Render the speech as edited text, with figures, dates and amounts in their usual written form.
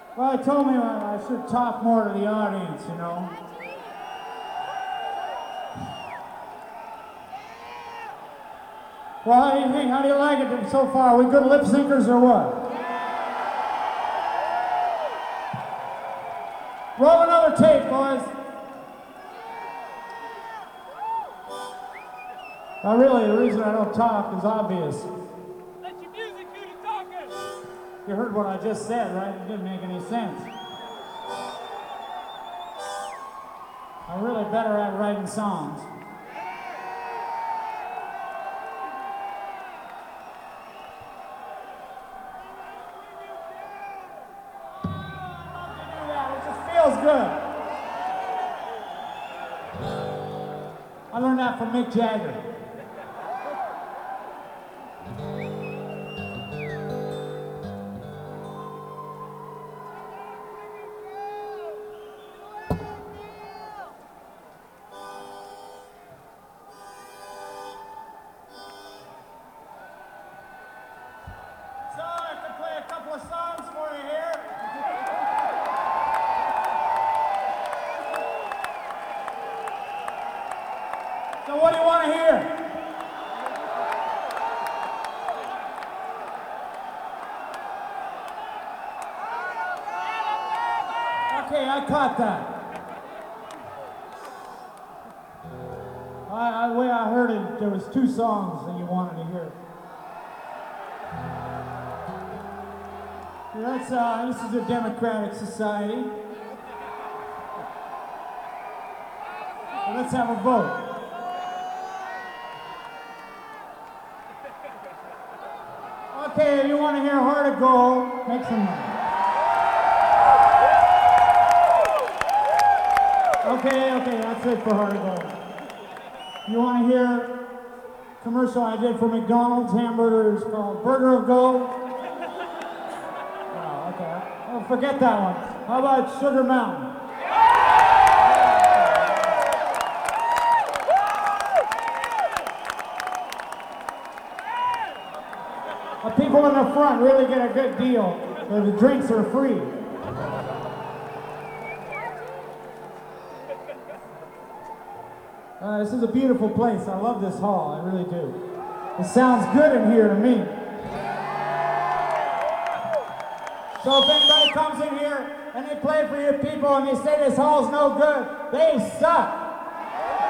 Well, they told me I should talk more to the audience, you know. Well, how do you think? How do you like it so far? Are we good lip syncers or what? Roll another tape, boys. Now, really, the reason I don't talk is obvious. Let your music do the talking. You heard what I just said, right? It didn't make any sense. I'm really better at writing songs. Feels good. I learned that from Mick Jagger. So I can play a couple of songs for you here. So what do you want to hear? Okay, I caught that. The way I heard it, there was two songs that you wanted to hear. This is a democratic society. So let's have a vote. Okay, if you want to hear Heart of Gold, make some noise. Okay, that's it for Heart of Gold. You want to hear a commercial I did for McDonald's hamburgers called Burger of Gold? Oh, okay. Oh, forget that one. How about Sugar Mountain? The people in the front really get a good deal. The drinks are free. This is a beautiful place. I love this hall. I really do. It sounds good in here to me. So if anybody comes in here and they play for your people and they say this hall's no good, they suck.